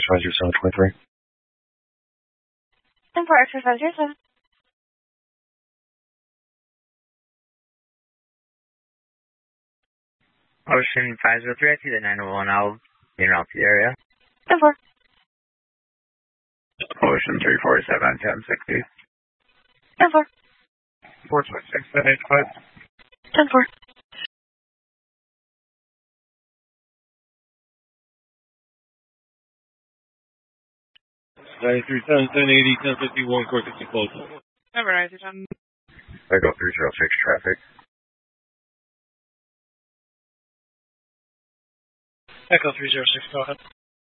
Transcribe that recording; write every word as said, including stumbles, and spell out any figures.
exercise zero seven twenty-three. ten four, exercise zero seven. Ocean five zero three, I see the nine one one L in around the area. ten four. Ocean three four seven, ten sixty. ten four. four two six, seven eight five. ten four. ninety-three ten, ten eighty, ten fifty-one, course sixty close. Never mind, you're done. Echo three zero six, traffic. Echo three zero six, go ahead.